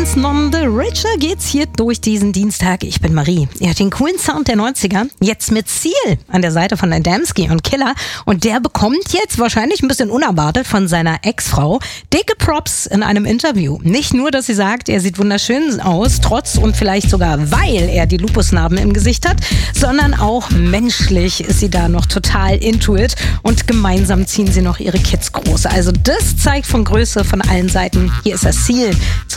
Dance None the Richer geht's hier durch diesen Dienstag. Ich bin Marie. Er hat den coolen Sound der 90er, jetzt mit Seal an der Seite von Adamski und Killer. Und der bekommt jetzt wahrscheinlich ein bisschen unerwartet von seiner Ex-Frau dicke Props in einem Interview. Nicht nur, dass sie sagt, er sieht wunderschön aus, trotz und vielleicht sogar weil er die Lupusnarben im Gesicht hat, sondern auch menschlich ist sie da noch total into it und gemeinsam ziehen sie noch ihre Kids groß. Also das zeigt von Größe von allen Seiten. Hier ist das Ziel.